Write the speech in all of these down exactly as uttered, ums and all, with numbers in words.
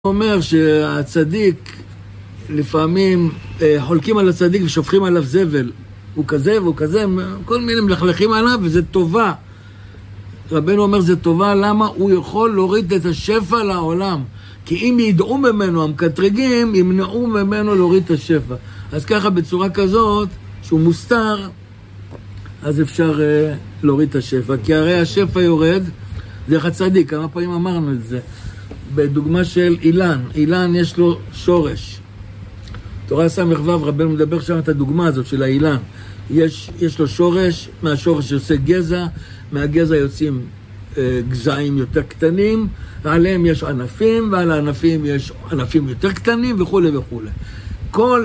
אומר שהצדיק לפעמים חולקים על הצדיק ושופכים עליו זבל, הוא כזה והוא כזה, כל מיני מלכלכים עליו, וזה טובה. רבנו אומר זה טובה, למה? הוא יכול להוריד את השפע לעולם, כי אם ידעו ממנו המקטרגים, ימנעו ממנו להוריד את השפע. אז ככה בצורה כזאת שהוא מוסתר, אז אפשר uh, להוריד את השפע, כי הרי השפע יורד דרך הצדיק. כמה פעמים אמרנו את זה בדוגמה של אילן. אילן יש לו שורש, תורה סמך וו, רבנו מדבר שם את הדוגמה הזאת של האילן. יש, יש לו שורש, מהשורש יוצא גזע, מהגזע יוצאים אה, גזעים יותר קטנים, ועליהם יש ענפים, ועל הענפים יש ענפים יותר קטנים וכו' וכו'. כל,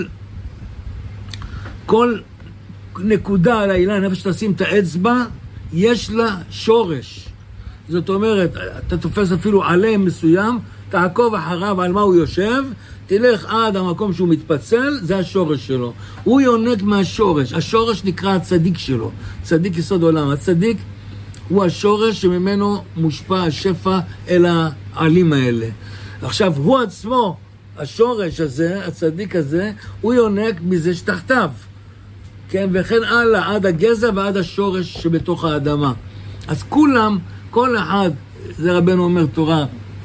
כל נקודה על האילן, איפה שתשים את האצבע, יש לה שורש. זאת אומרת, אתה תופס אפילו עליהם מסוים, תעקוב אחריו על מה הוא יושב, תלך עד המקום שהוא מתפצל, זה השורש שלו. הוא יונק מהשורש. השורש נקרא הצדיק שלו. צדיק יסוד עולם. הצדיק הוא השורש שממנו מושפע השפע אל העלים האלה. עכשיו, הוא עצמו, השורש הזה, הצדיק הזה, הוא יונק מזה שתחתיו. כן? וכן הלאה, עד הגזע ועד השורש שבתוך האדמה. אז כולם, כל אחד, זה רבנו אומר תורה,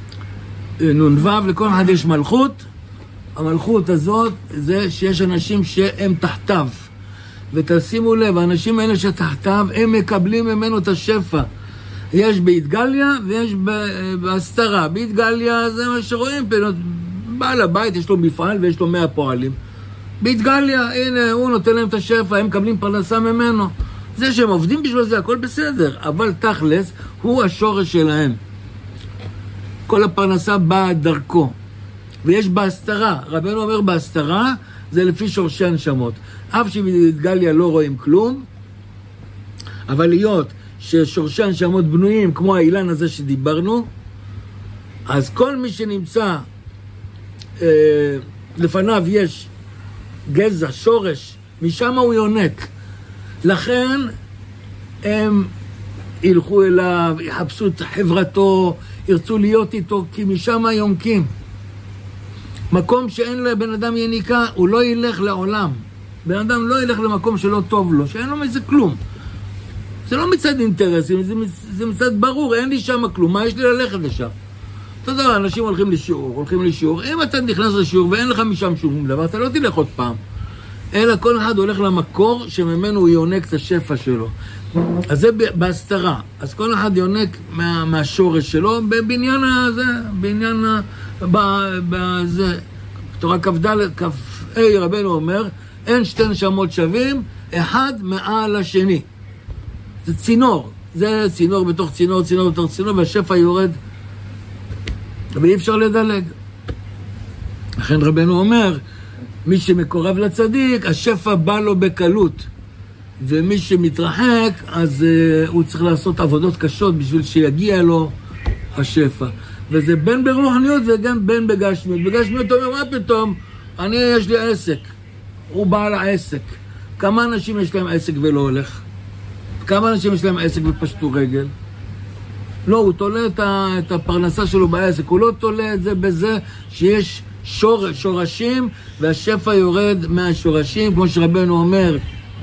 נונבב, לכל אחד יש מלכות. המלכות הזאת זה שיש אנשים שהם תחתיו, ותשימו לב, האנשים האלה שתחתיו הם מקבלים ממנו את השפע. יש בהתגליה ויש בהסתרה. בהתגליה זה מה שרואים, בעל הבית יש לו מפעל ויש לו מאה פועלים. בהתגליה, הנה הוא נותן להם את השפע, הם מקבלים פרנסה ממנו. זה שהם עובדים בשביל זה, הכל בסדר, אבל תכלס הוא השורש שלהם. כל הפרנסה באה דרכו. ויש בהסתרה, רבנו אומר בהסתרה, זה לפי שורשי הנשמות. אף שבהתגליה לא רואים כלום, אבל להיות ששורשי הנשמות בנויים, כמו האילן הזה שדיברנו, אז כל מי שנמצא, אה, לפניו יש גזע, שורש, משם הוא יונק. לכן הם ילכו אליו, יחפשו את חברתו, ירצו להיות איתו, כי משם יונקים. מקום שאין לבן אדם יניקה, הוא לא ילך לעולם. בן אדם לא ילך למקום שלא טוב לו, שאין לו מזה כלום. זה לא מצד אינטרסים, זה, זה מצד ברור, אין לי שם כלום, מה יש לי ללכת לשם? אתה יודע, אנשים הולכים לשיעור, הולכים לשיעור, אם אתה נכנס לשיעור ואין לך משם שום דבר, אתה לא תלך עוד פעם. אלא כל אחד הולך למקור שממנו הוא יונק את השפע שלו. אז זה בהסתרה. אז כל אחד יונק מה, מהשורש שלו בבניין הזה, בעניין בזה. בתורה כ"ד, כ"ה רבנו אומר, אין שתי נשמות שווים, אחד מעל השני. זה צינור. זה צינור בתוך צינור, צינור בתוך צינור, והשפע יורד, ואי אפשר לדלג. לכן רבנו אומר, מי שמקורב לצדיק, השפע בא לו בקלות. ומי שמתרחק, אז uh, הוא צריך לעשות עבודות קשות בשביל שיגיע לו השפע. וזה בין ברוחניות וגם בין בגשמיות. בגשמיות אומר, מה פתאום? אני, יש לי עסק. הוא בעל העסק. כמה אנשים יש להם עסק ולא הולך? כמה אנשים יש להם עסק ופשטו רגל? לא, הוא תולה את, ה, את הפרנסה שלו בעסק. הוא לא תולה את זה בזה שיש שור, שורשים, והשפע יורד מהשורשים, כמו שרבנו אומר,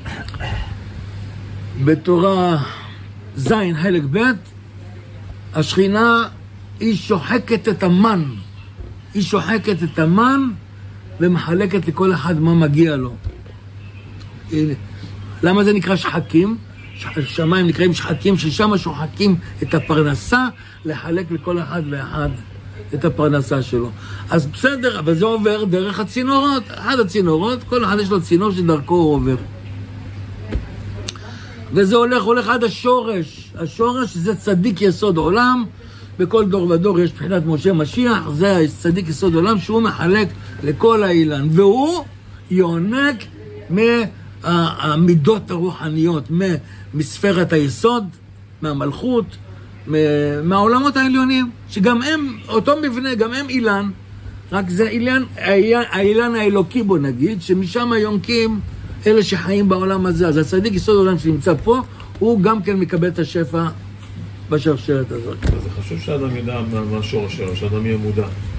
בתורה זין חלק ב', השכינה היא שוחקת את המן, היא שוחקת את המן ומחלקת לכל אחד מה מגיע לו. למה זה נקרא שחקים? שמיים נקראים שחקים, ששם שוחקים את הפרנסה לחלק לכל אחד ואחד את הפרנסה שלו. אז בסדר, אבל זה עובר דרך הצינורות. אחד הצינורות, כל אחד יש לו צינור שדרכו הוא עובר. וזה הולך, הולך עד השורש. השורש זה צדיק יסוד עולם. בכל דור ודור יש בחינת משה משיח. זה צדיק יסוד עולם שהוא מחלק לכל האילן. והוא יונק מהמידות הרוחניות, מספרת היסוד, מהמלכות, מהעולמות העליונים, שגם הם, אותו מבנה, גם הם אילן. רק זה אילן, האילן האלוקי בו נגיד, שמשם יונקים אלה שחיים בעולם הזה. אז הצדיק יסוד עולם שנמצא פה, הוא גם כן מקבל את השפע בשרשרת הזאת. אז זה חשוב שאדם ידע מה השורש שלו, שאדם יהיה מודע.